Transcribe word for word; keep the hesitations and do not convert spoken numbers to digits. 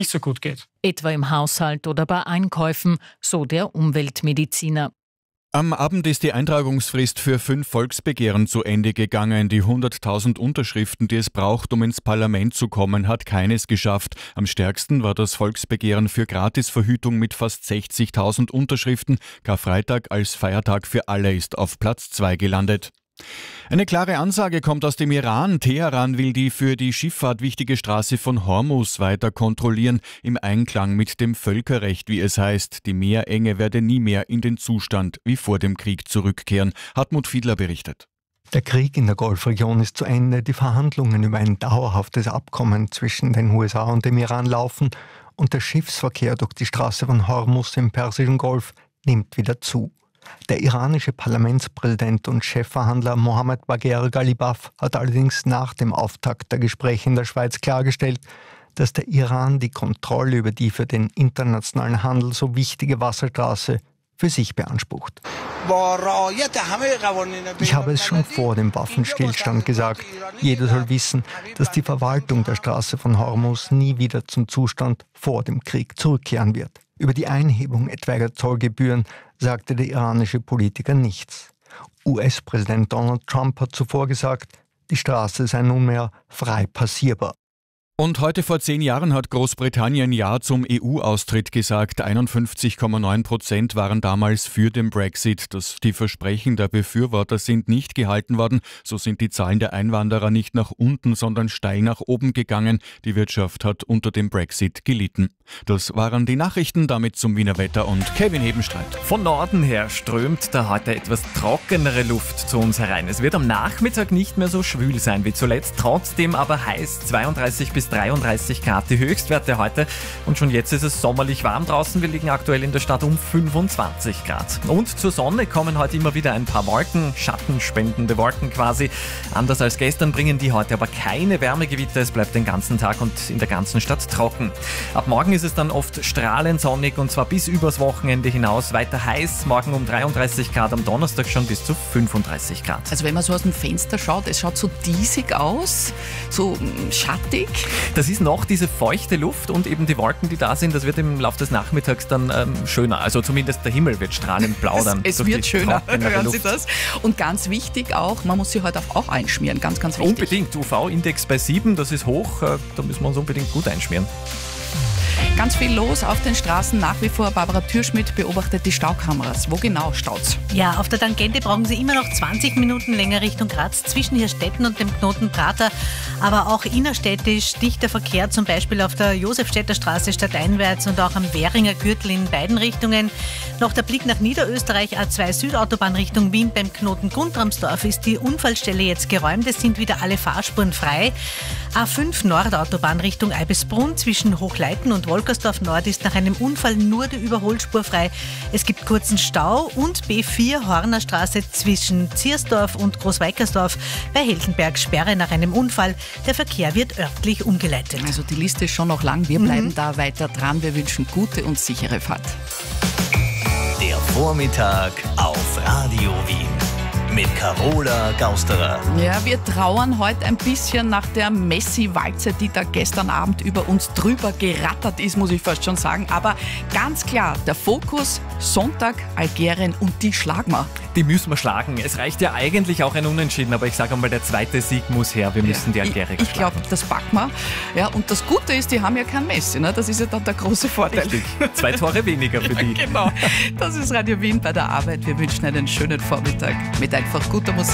nicht so gut geht. Etwa im Haushalt oder bei Einkäufen, so der Umweltmediziner. Am Abend ist die Eintragungsfrist für fünf Volksbegehren zu Ende gegangen. Die hunderttausend Unterschriften, die es braucht, um ins Parlament zu kommen, hat keines geschafft. Am stärksten war das Volksbegehren für Gratisverhütung mit fast sechzigtausend Unterschriften. Karfreitag als Feiertag für alle ist auf Platz zwei gelandet. Eine klare Ansage kommt aus dem Iran. Teheran will die für die Schifffahrt wichtige Straße von Hormuz weiter kontrollieren, im Einklang mit dem Völkerrecht, wie es heißt. Die Meerenge werde nie mehr in den Zustand wie vor dem Krieg zurückkehren. Hartmut Fiedler berichtet. Der Krieg in der Golfregion ist zu Ende. Die Verhandlungen über ein dauerhaftes Abkommen zwischen den U S A und dem Iran laufen und der Schiffsverkehr durch die Straße von Hormuz im Persischen Golf nimmt wieder zu. Der iranische Parlamentspräsident und Chefverhandler Mohammed Bagher Ghalibaf hat allerdings nach dem Auftakt der Gespräche in der Schweiz klargestellt, dass der Iran die Kontrolle über die für den internationalen Handel so wichtige Wasserstraße für sich beansprucht. Ich habe es schon vor dem Waffenstillstand gesagt. Jeder soll wissen, dass die Verwaltung der Straße von Hormuz nie wieder zum Zustand vor dem Krieg zurückkehren wird. Über die Einhebung etwaiger Zollgebühren sagte der iranische Politiker nichts. U S-Präsident Donald Trump hat zuvor gesagt, die Straße sei nunmehr frei passierbar. Und heute vor zehn Jahren hat Großbritannien Ja zum E U-Austritt gesagt. einundfünfzig Komma neun Prozent waren damals für den Brexit. Dass die Versprechen der Befürworter sind nicht gehalten worden. So sind die Zahlen der Einwanderer nicht nach unten, sondern steil nach oben gegangen. Die Wirtschaft hat unter dem Brexit gelitten. Das waren die Nachrichten, damit zum Wiener Wetter und Kevin Hebenstreit. Von Norden her strömt da heute etwas trockenere Luft zu uns herein. Es wird am Nachmittag nicht mehr so schwül sein wie zuletzt, trotzdem aber heiß, zweiunddreißig bis dreiunddreißig Grad die Höchstwerte heute. Und schon jetzt ist es sommerlich warm draußen. Wir liegen aktuell in der Stadt um fünfundzwanzig Grad. Und zur Sonne kommen heute immer wieder ein paar Wolken, schattenspendende Wolken quasi. Anders als gestern bringen die heute aber keine Wärmegewitter. Es bleibt den ganzen Tag und in der ganzen Stadt trocken. Ab morgen ist es dann oft strahlend sonnig und zwar bis übers Wochenende hinaus. Weiter heiß, morgen um dreiunddreißig Grad, am Donnerstag schon bis zu fünfunddreißig Grad. Also wenn man so aus dem Fenster schaut, es schaut so diesig aus, so schattig. Das ist noch diese feuchte Luft und eben die Wolken, die da sind, das wird im Laufe des Nachmittags dann ähm, schöner. Also zumindest der Himmel wird strahlend blau dann. Es, es wird schöner, hören Sie das. Und ganz wichtig auch, man muss sich heute auch einschmieren, ganz, ganz wichtig. Unbedingt, U V-Index bei sieben, das ist hoch, äh, da müssen wir uns unbedingt gut einschmieren. Ganz viel los auf den Straßen. Nach wie vor Barbara Türschmidt beobachtet die Staukameras. Wo genau staut's? Ja, auf der Tangente brauchen Sie immer noch zwanzig Minuten länger Richtung Graz zwischen Hirstetten und dem Knoten Prater. Aber auch innerstädtisch dichter Verkehr, zum Beispiel auf der Josefstädter Straße stadteinwärts und auch am Währinger Gürtel in beiden Richtungen. Noch der Blick nach Niederösterreich, A zwei Südautobahn Richtung Wien beim Knoten Guntramsdorf ist die Unfallstelle jetzt geräumt. Es sind wieder alle Fahrspuren frei. A fünf Nordautobahn Richtung Eibisbrunn zwischen Hochleiten und Wolkersdorf Nord ist nach einem Unfall nur die Überholspur frei. Es gibt kurzen Stau und B vier Horner Straße zwischen Ziersdorf und Großweikersdorf bei Heldenberg Sperre nach einem Unfall. Der Verkehr wird örtlich umgeleitet. Also die Liste ist schon noch lang. Wir bleiben mhm. da weiter dran. Wir wünschen gute und sichere Fahrt. Der Vormittag auf Radio Wien. Mit Carola Gausterer. Ja, wir trauern heute ein bisschen nach der Messi-Walze, die da gestern Abend über uns drüber gerattert ist, muss ich fast schon sagen. Aber ganz klar, der Fokus, Sonntag, Algerien und die schlagen wir. Die müssen wir schlagen. Es reicht ja eigentlich auch ein Unentschieden, aber ich sage einmal, der zweite Sieg muss her. Wir müssen ja, die Algerier schlagen. Ich glaube, das packen wir. Ja, und das Gute ist, die haben ja kein Messi. Ne? Das ist ja dann der große Vorteil. Richtig. Zwei Tore weniger für die. Ja, genau. Das ist Radio Wien bei der Arbeit. Wir wünschen einen schönen Vormittag mit einfach guter Musik.